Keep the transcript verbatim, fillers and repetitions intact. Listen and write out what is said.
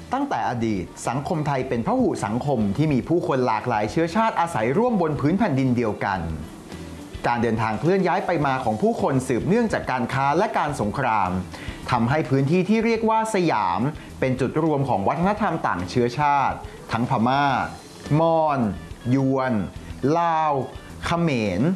ตั้งแต่อดีตสังคมไทยเป็นพหุสังคมที่มีผู้คนหลากหลายเชื้อชาติอาศัยร่วมบนพื้นแผ่นดินเดียวกันการเดินทางเคลื่อนย้ายไปมาของผู้คนสืบเนื่องจากการค้าและการสงครามทำให้พื้นที่ที่เรียกว่าสยามเป็นจุดรวมของวัฒนธรรมต่างเชื้อชาติทั้งพม่ามอญยวนลาวเขมร